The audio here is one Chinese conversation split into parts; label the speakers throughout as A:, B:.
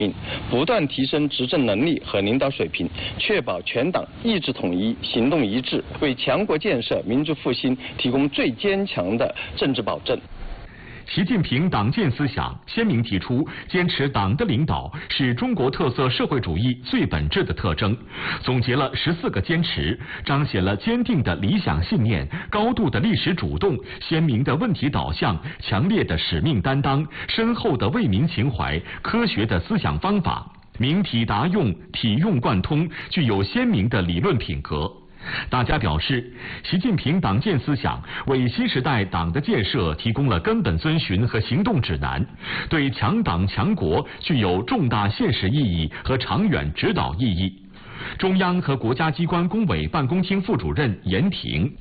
A: 不断提升执政能力和领导水平，确保全党意志统一、行动一致，为强国建设、民族复兴提供最坚强的政治保证。
B: 习近平党建思想鲜明提出，坚持党的领导是中国特色社会主义最本质的特征，总结了14个坚持，彰显了坚定的理想信念、高度的历史主动、鲜明的问题导向、强烈的使命担当、深厚的为民情怀、科学的思想方法，明体达用、体用贯通，具有鲜明的理论品格。大家表示，习近平党建思想为新时代党的建设提供了根本遵循和行动指南，对强党强国具有重大现实意义和长远指导意义。中央和国家机关工委办公厅副主任严婷。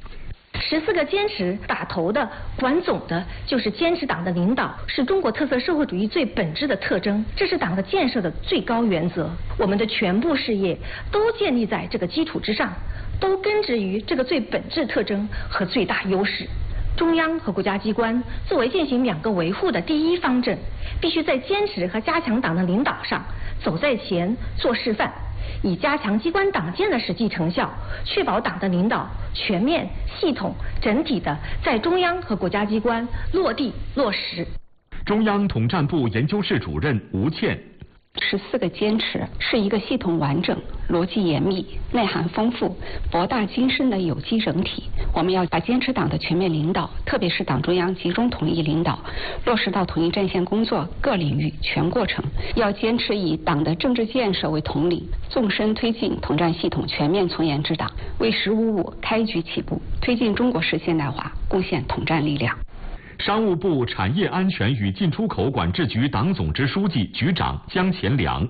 C: 14个坚持打头的、管总的，就是坚持党的领导是中国特色社会主义最本质的特征，这是党的建设的最高原则。我们的全部事业都建立在这个基础之上，都根植于这个最本质特征和最大优势。中央和国家机关作为践行2个维护的第一方阵，必须在坚持和加强党的领导上走在前、做示范，以加强机关党建的实际成效，确保党的领导全面、系统、整体的在中央和国家机关落地落实。
B: 中央统战部研究室主任吴倩。
D: 14个坚持是一个系统完整、逻辑严密、内涵丰富、博大精深的有机整体。我们要把坚持党的全面领导，特别是党中央集中统一领导，落实到统一战线工作各领域全过程。要坚持以党的政治建设为统领，纵深推进统战系统全面从严治党，为“15+5”开局起步，推进中国式现代化贡献统战力量。
B: 商务部产业安全与进出口管制局党总支书记、局长姜乾良。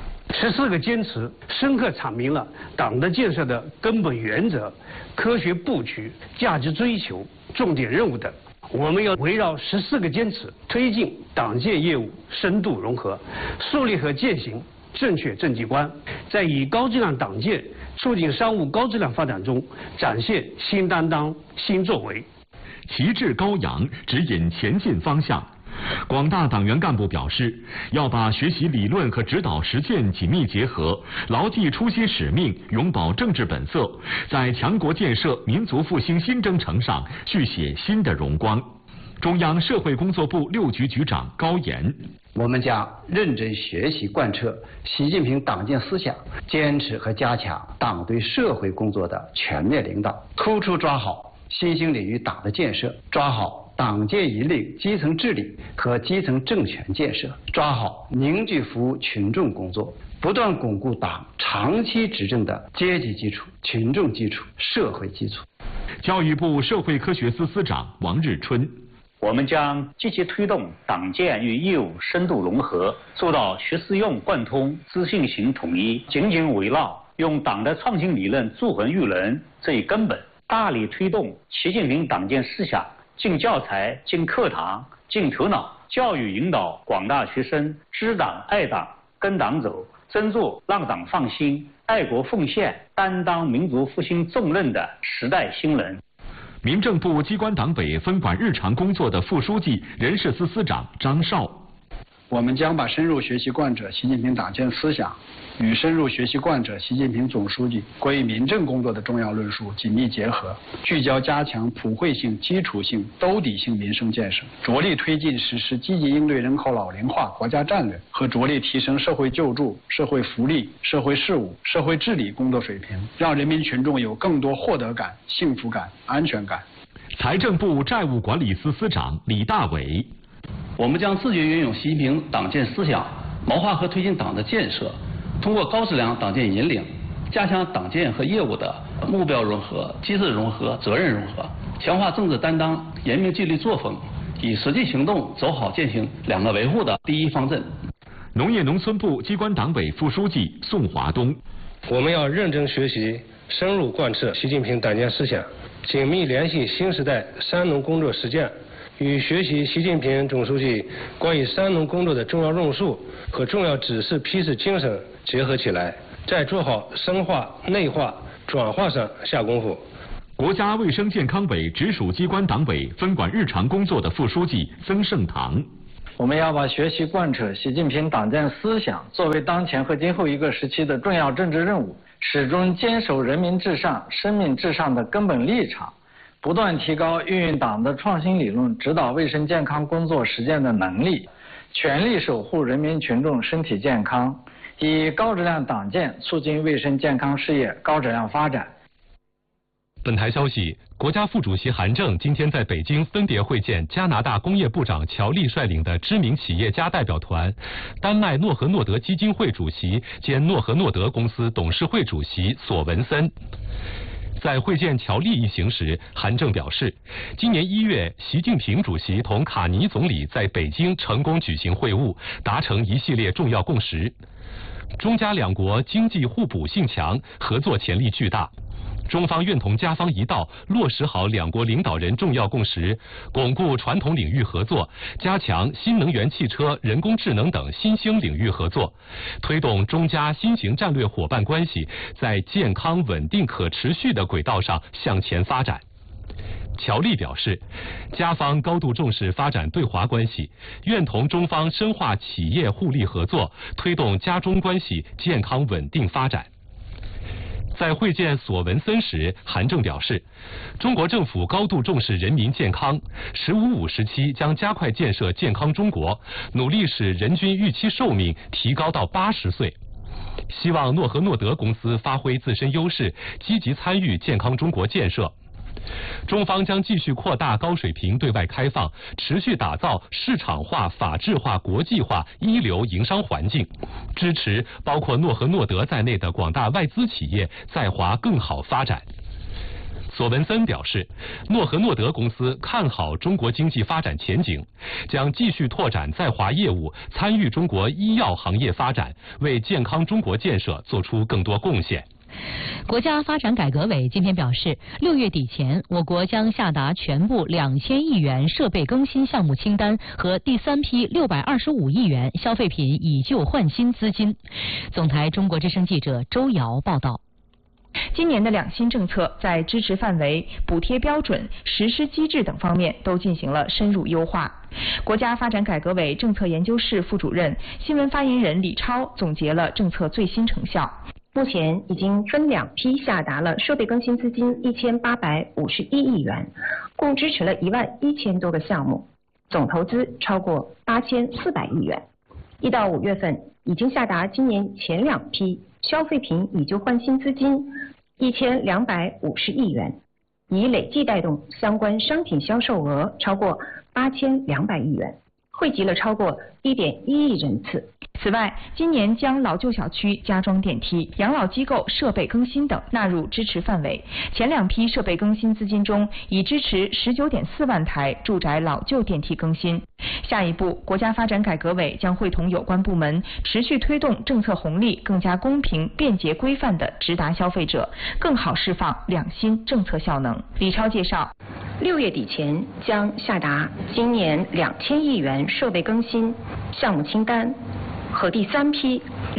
E: 14个坚持深刻阐明了党的建设的根本原则、科学布局、价值追求、重点任务等。我们要围绕14个坚持，推进党建业务深度融合，树立和践行正确政绩观，在以高质量党建促进商务高质量发展中展现新担当、新作为。
B: 旗帜高扬，指引前进方向。广大党员干部表示，要把学习理论和指导实践紧密结合，牢记初心使命，永葆政治本色，在强国建设、民族复兴新征程上续写新的荣光。中央社会工作部6局局长高岩。
F: 我们将认真学习贯彻习近平党建思想，坚持和加强党对社会工作的全面领导，突出抓好新兴领域党的建设，抓好党建引领基层治理和基层政权建设，抓好凝聚服务群众工作，不断巩固党长期执政的阶级基础、群众基础、社会基础。
B: 教育部社会科学司司长王日春。
G: 我们将积极推动党建与业务深度融合，做到学思用贯通、资讯型统一，紧紧围绕用党的创新理论铸衡育人这一根本，大力推动习近平党建思想进教材、进课堂、进头脑，教育引导广大学生知党爱党、跟党走，真做让党放心、爱国奉献、担当民族复兴重任的时代新人。
B: 民政部机关党委分管日常工作的副书记、人事司司长张绍。
H: 我们将把深入学习贯彻习近平党建思想与深入学习贯彻习近平总书记关于民政工作的重要论述紧密结合，聚焦加强普惠性、基础性、兜底性民生建设，着力推进实施积极应对人口老龄化国家战略和着力提升社会救助、社会福利、社会事务、社会治理工作水平，让人民群众有更多获得感、幸福感、安全感。
B: 财政部债务管理司司长李大伟。
I: 我们将自觉运用习近平党建思想，谋划和推进党的建设，通过高质量党建引领，加强党建和业务的目标融合、机制融合、责任融合，强化政治担当、严明纪律作风，以实际行动走好践行2个维护的第一方阵。
B: 农业农村部机关党委副书记宋华东。
J: 我们要认真学习，深入贯彻习近平党建思想，紧密联系新时代三农工作实践，与学习习近平总书记关于三农工作的重要论述和重要指示批示精神结合起来，在做好深化、内化、转化上下功夫。
B: 国家卫生健康委直属机关党委分管日常工作的副书记曾盛堂。
K: 我们要把学习贯彻习近平党建思想作为当前和今后一个时期的重要政治任务，始终坚守人民至上、生命至上的根本立场，不断提高运用党的创新理论指导卫生健康工作实践的能力，全力守护人民群众身体健康，以高质量党建促进卫生健康事业高质量发展。
B: 本台消息，国家副主席韩正今天在北京分别会见加拿大工业部长乔利率领的知名企业家代表团、丹麦诺和诺德基金会主席兼诺和诺德公司董事会主席索文森。在会见乔利一行时，韩正表示，今年1月，习近平主席同卡尼总理在北京成功举行会晤，达成一系列重要共识。中加两国经济互补性强，合作潜力巨大。中方愿同加方一道，落实好两国领导人重要共识，巩固传统领域合作，加强新能源汽车、人工智能等新兴领域合作，推动中加新型战略伙伴关系在健康、稳定、可持续的轨道上向前发展。乔利表示，加方高度重视发展对华关系，愿同中方深化企业互利合作，推动加中关系健康稳定发展。在会见索文森时，韩正表示，中国政府高度重视人民健康，“15+5”时期将加快建设健康中国，努力使人均预期寿命提高到80岁。希望诺和诺德公司发挥自身优势，积极参与健康中国建设。中方将继续扩大高水平对外开放，持续打造市场化、法治化、国际化一流营商环境，支持包括诺和诺德在内的广大外资企业在华更好发展。索文森表示，诺和诺德公司看好中国经济发展前景，将继续拓展在华业务，参与中国医药行业发展，为健康中国建设做出更多贡献。
L: 国家发展改革委今天表示，6月底前，我国将下达全部2000亿元设备更新项目清单和第3批625亿元消费品以旧换新资金。总台中国之声记者周瑶报道。
M: 今年的两新政策在支持范围、补贴标准、实施机制等方面都进行了深入优化。国家发展改革委政策研究室副主任、新闻发言人李超总结了政策最新成效。
N: 目前已经分2批下达了设备更新资金1851亿元，共支持了11000多个项目，总投资超过8400亿元。1到5月份已经下达今年前2批消费品以旧换新资金1250亿元，已累计带动相关商品销售额超过8200亿元，惠及了超过1.1亿人次。
M: 此外，今年将老旧小区加装电梯、养老机构设备更新等纳入支持范围。前2批设备更新资金中，已支持19.4万台住宅老旧电梯更新。下一步，国家发展改革委将会同有关部门持续推动政策红利更加公平、便捷、规范地直达消费者，更好释放两新政策效能。李超介绍
N: ，6月底前将下达今年2000亿元设备更新项目清单和第3批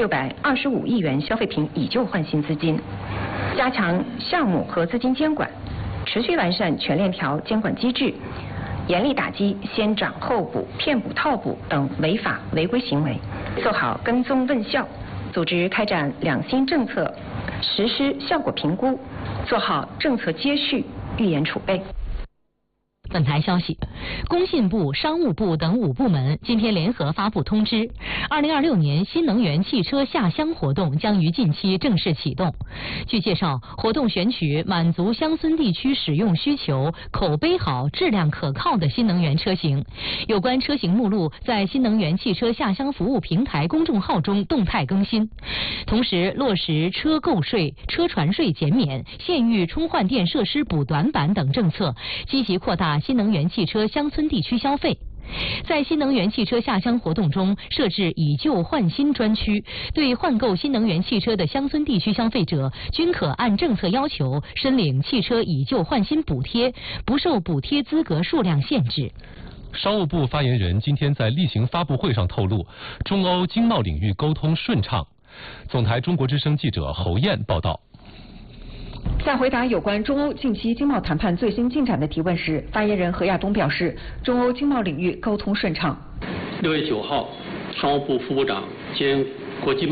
N: 625亿元消费品以旧换新资金，加强项目和资金监管，持续完善全链条监管机制，严厉打击先涨后补、骗补套补等违法违规行为，做好跟踪问效，组织开展两新政策实施效果评估，做好政策接续、预研储备。
L: 本台消息，工信部、商务部等5部门今天联合发布通知，2026年新能源汽车下乡活动将于近期正式启动。据介绍，活动选取满足乡村地区使用需求、口碑好、质量可靠的新能源车型。有关车型目录在新能源汽车下乡服务平台公众号中动态更新。同时，落实车购税、车船税减免、县域充换电设施补短板等政策，积极扩大新能源汽车乡村地区消费。在新能源汽车下乡活动中，设置以旧换新专区，对换购新能源汽车的乡村地区消费者，均可按政策要求申领汽车以旧换新补贴，不受补贴资格数量限制。
B: 商务部发言人今天在例行发布会上透露，中欧经贸领域沟通顺畅。总台中国之声记者侯燕报道。
M: 在回答有关中欧近期经贸谈判最新进展的提问时，发言人何亚东表示，中欧经贸领域沟通顺畅。
O: 6月9号，商务部副部长兼国际